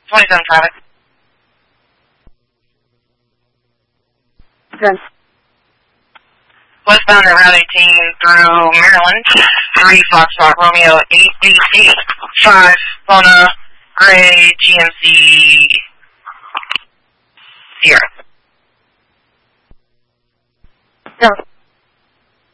27 traffic. Okay. Westbound at Route 18 through Maryland. 3 Foxtrot Romeo 888 5 Bona Gray GMC